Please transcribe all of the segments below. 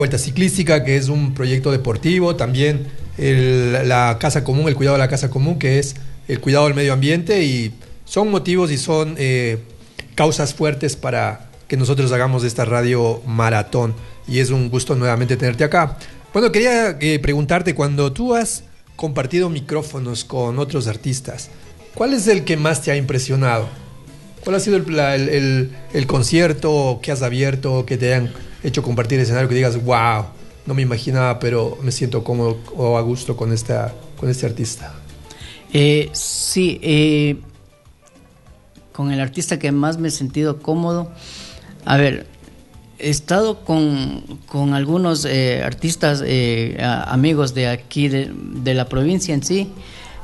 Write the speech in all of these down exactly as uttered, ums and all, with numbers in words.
Vuelta Ciclística, que es un proyecto deportivo, también el, la Casa Común, el cuidado de la Casa Común, que es el cuidado del medio ambiente, y son motivos y son eh, causas fuertes para que nosotros hagamos esta radio maratón, y es un gusto nuevamente tenerte acá. Bueno, quería eh, preguntarte, cuando tú has compartido micrófonos con otros artistas, ¿cuál es el que más te ha impresionado? ¿Cuál ha sido el, la, el, el, el concierto que has abierto, que te hayan hecho compartir escenario, que digas, wow, no me imaginaba, pero me siento cómodo o a gusto con, esta, con este artista? Eh, sí, eh, con el artista que más me he sentido cómodo, a ver, he estado con, con algunos eh, artistas, eh, a, amigos de aquí, de, de la provincia en sí.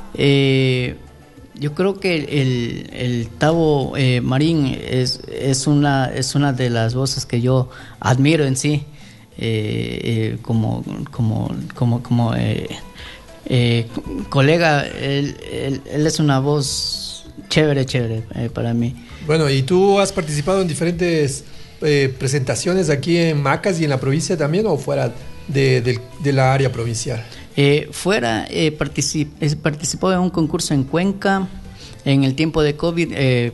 eh, Yo creo que el, el Tavo eh, Marín es, es, una, es una de las voces que yo admiro en sí, eh, eh, como, como, como, como eh, eh, colega. Él, él, él es una voz chévere, chévere eh, para mí. Bueno, ¿y tú has participado en diferentes eh, presentaciones aquí en Macas y en la provincia también, o fuera de, de, de la área provincial? Eh, fuera, eh, particip, eh, participó en un concurso en Cuenca. En el tiempo de COVID, eh, eh,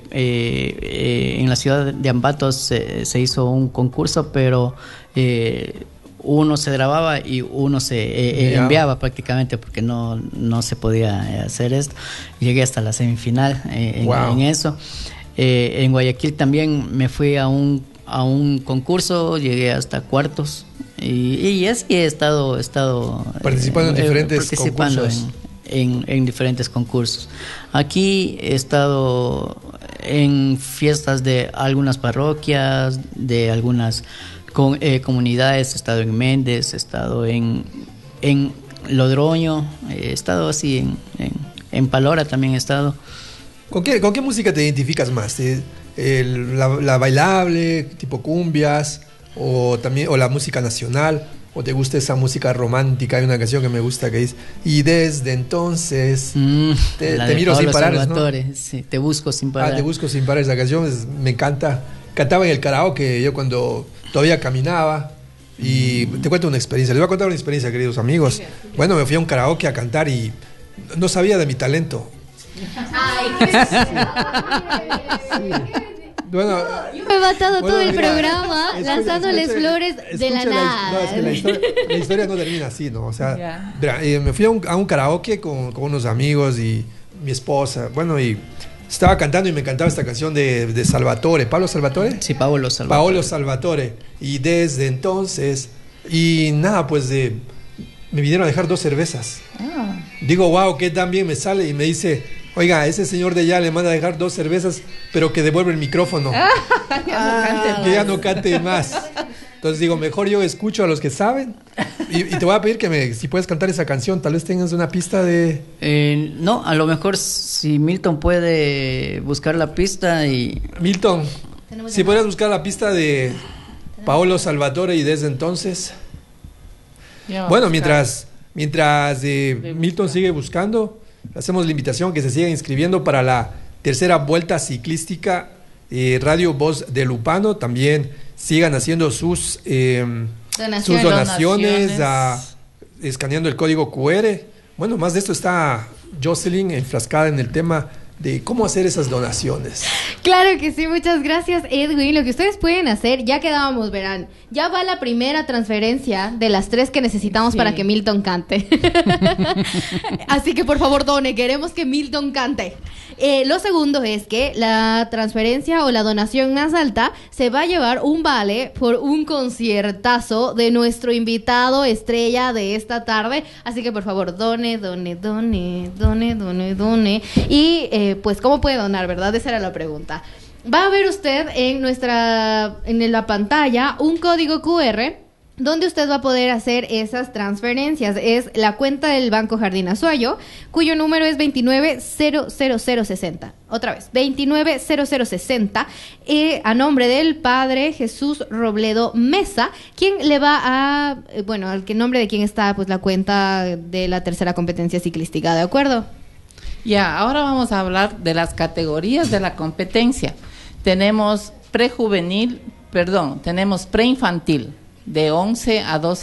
eh, en la ciudad de Ambato se, se hizo un concurso, pero eh, uno se grababa y uno se eh, enviaba prácticamente, porque no, no se podía hacer esto. Llegué hasta la semifinal eh, en, wow. en eso. Eh, en Guayaquil también me fui a un, a un concurso, llegué hasta cuartos. Y, y así he estado, he estado participando en eh, diferentes participando concursos. En, en, en diferentes concursos. Aquí he estado en fiestas de algunas parroquias, de algunas con, eh, comunidades. He estado en Méndez, he estado en, en Lodroño, he estado así en, en, en Palora también he estado. ¿Con qué, con qué música te identificas más? El, la, la bailable, tipo cumbias, o también o la música nacional, o te gusta esa música romántica? Hay una canción que me gusta que dice, y desde entonces mm, te, te miro sin parar, ¿no? Sí, te busco sin parar. Ah, te busco sin parar, esa canción es, me encanta. Cantaba en el karaoke yo cuando todavía caminaba. Y mm. te cuento una experiencia, les voy a contar una experiencia, queridos amigos. Bueno, me fui a un karaoke a cantar y no sabía de mi talento. Ay, qué sí. Bueno, yo me he matado bueno, todo el mira, programa escucha, lanzándoles escucha, flores de la nada. No, es que la historia, la historia no termina así, ¿no? O sea, yeah. mira, eh, me fui a un, a un karaoke con, con unos amigos y mi esposa, bueno, y estaba cantando y me encantaba esta canción de, de Salvatore, ¿Pablo Salvatore? Sí, Paolo Salvatore. Paolo Salvatore. Y desde entonces, y nada, pues de, me vinieron a dejar dos cervezas. Ah. Digo, wow, qué tan bien me sale, y me dice, oiga, ese señor de allá le manda a dejar dos cervezas, pero que devuelve el micrófono. Ah, ya no cante ah, que ya no cante más. Entonces digo, mejor yo escucho a los que saben. Y, y te voy a pedir que me, si puedes cantar esa canción, tal vez tengas una pista de... Eh, no, a lo mejor si Milton puede buscar la pista y... Milton, si podrías buscar la pista de Paolo Salvatore y desde entonces... Bueno, mientras, mientras eh, Milton sigue buscando... Hacemos la invitación que se sigan inscribiendo para la tercera vuelta ciclística eh, Radio Voz de Lupano. También sigan haciendo sus, eh, donaciones, sus donaciones, donaciones. A, escaneando el código cu erre. Bueno, más de esto está Jocelyn enfrascada en el tema de cómo hacer esas donaciones. Claro que sí, muchas gracias, Edwin. Lo que ustedes pueden hacer, ya quedábamos, verán, ya va la primera transferencia de las tres que necesitamos sí. para que Milton cante. Así que por favor done, queremos que Milton cante. Eh, lo segundo es que la transferencia o la donación más alta se va a llevar un vale por un conciertazo de nuestro invitado estrella de esta tarde. Así que por favor done, done, done, done, done, done. Y eh, pues ¿cómo puede donar, verdad? Esa era la pregunta. Va a ver usted en nuestra en la pantalla un código cu erre donde usted va a poder hacer esas transferencias. Es la cuenta del Banco Jardín Azuayo, cuyo número es veintinueve cero cero cero sesenta. Otra vez, veintinueve cero cero sesenta, eh, a nombre del padre Jesús Robledo Mesa, quien le va a, eh, bueno, al que nombre de quien está pues la cuenta de la tercera competencia ciclística, ¿de acuerdo? Ya, ahora vamos a hablar de las categorías de la competencia. Tenemos prejuvenil, perdón, tenemos preinfantil, de once a doce